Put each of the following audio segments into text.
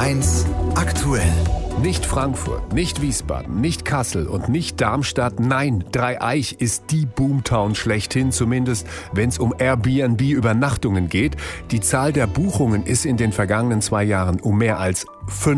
HR1 aktuell. Nicht Frankfurt, nicht Wiesbaden, nicht Kassel und nicht Darmstadt. Nein, Dreieich ist die Boomtown schlechthin, zumindest wenn es um Airbnb-Übernachtungen geht. Die Zahl der Buchungen ist in den vergangenen 2 Jahren um mehr als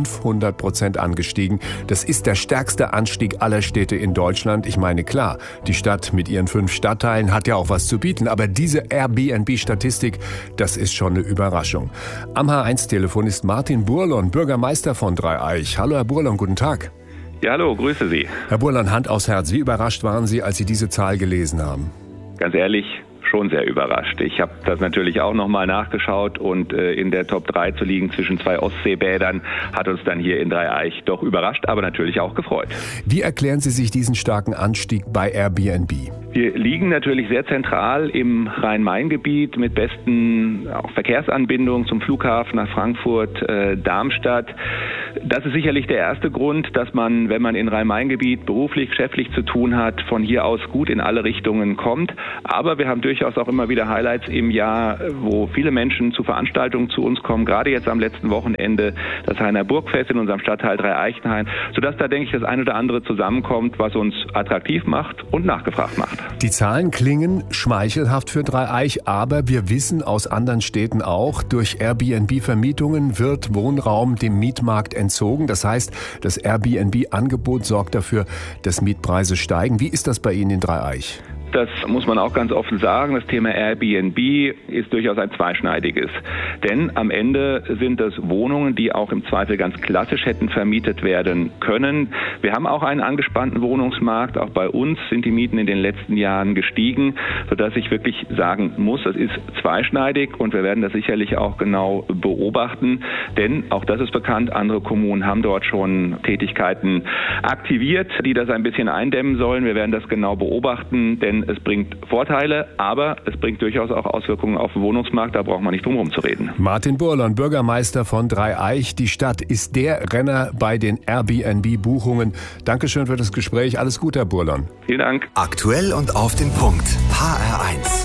500% angestiegen. Das ist der stärkste Anstieg aller Städte in Deutschland. Ich meine, klar, die Stadt mit ihren 5 Stadtteilen hat ja auch was zu bieten. Aber diese Airbnb-Statistik, das ist schon eine Überraschung. Am H1-Telefon ist Martin Burlon, Bürgermeister von Dreieich. Hallo, Herr Burlon, guten Tag. Ja, hallo, grüße Sie. Herr Burlon, Hand aufs Herz. Wie überrascht waren Sie, als Sie diese Zahl gelesen haben? Ganz ehrlich, schon sehr überrascht. Ich habe das natürlich auch nochmal nachgeschaut und in der Top 3 zu liegen zwischen 2 Ostseebädern hat uns dann hier in Dreieich doch überrascht, aber natürlich auch gefreut. Wie erklären Sie sich diesen starken Anstieg bei Airbnb? Wir liegen natürlich sehr zentral im Rhein-Main-Gebiet mit besten auch Verkehrsanbindungen zum Flughafen nach Frankfurt, Darmstadt. Das ist sicherlich der erste Grund, dass man, wenn man in Rhein-Main-Gebiet beruflich, geschäftlich zu tun hat, von hier aus gut in alle Richtungen kommt. Aber wir haben durchaus auch immer wieder Highlights im Jahr, wo viele Menschen zu Veranstaltungen zu uns kommen. Gerade jetzt am letzten Wochenende das Hainer Burgfest in unserem Stadtteil Dreieichenhain, sodass da, denke ich, das ein oder andere zusammenkommt, was uns attraktiv macht und nachgefragt macht. Die Zahlen klingen schmeichelhaft für Dreieich, aber wir wissen aus anderen Städten auch, durch Airbnb-Vermietungen wird Wohnraum dem Mietmarkt entzogen. Das heißt, das Airbnb-Angebot sorgt dafür, dass Mietpreise steigen. Wie ist das bei Ihnen in Dreieich? Das muss man auch ganz offen sagen. Das Thema Airbnb ist durchaus ein zweischneidiges. Denn am Ende sind es Wohnungen, die auch im Zweifel ganz klassisch hätten vermietet werden können. Wir haben auch einen angespannten Wohnungsmarkt. Auch bei uns sind die Mieten in den letzten Jahren gestiegen, sodass ich wirklich sagen muss, das ist zweischneidig und wir werden das sicherlich auch genau beobachten. Denn auch das ist bekannt, andere Kommunen haben dort schon Tätigkeiten aktiviert, die das ein bisschen eindämmen sollen. Wir werden das genau beobachten, denn es bringt Vorteile, aber es bringt durchaus auch Auswirkungen auf den Wohnungsmarkt. Da braucht man nicht drum herum zu reden. Martin Burlon, Bürgermeister von Dreieich. Die Stadt ist der Renner bei den Airbnb-Buchungen. Dankeschön für das Gespräch. Alles Gute, Herr Burlon. Vielen Dank. Aktuell und auf den Punkt. HR1.